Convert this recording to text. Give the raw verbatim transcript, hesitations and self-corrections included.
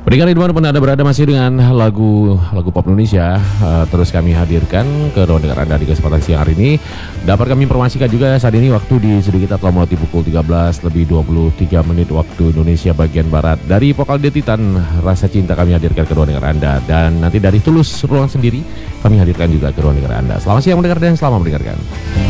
Pendengar dimanapun Anda berada masih dengan lagu lagu pop Indonesia uh, terus kami hadirkan ke ruang dengar Anda di kesempatan siang hari ini. Dapat kami informasikan juga saat ini waktu di studio kita telah melewati pukul tiga belas lebih dua puluh tiga menit waktu Indonesia bagian Barat. Dari vokal The Titan, Rasa Cinta kami hadirkan ke ruang dengar Anda. Dan nanti dari Tulus Ruang Sendiri kami hadirkan juga ke ruang dengar Anda. Selamat siang mendengar dan selamat mendengarkan.